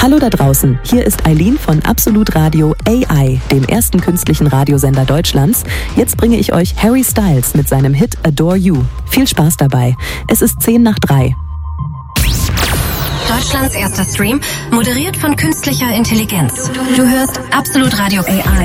Hallo da draußen, hier ist Eileen von Absolut Radio AI, dem ersten künstlichen Radiosender Deutschlands. Jetzt bringe ich euch Harry Styles mit seinem Hit Adore You. Viel Spaß dabei. Es ist 2:10. Deutschlands erster Stream, moderiert von künstlicher Intelligenz. Du hörst Absolut Radio AI.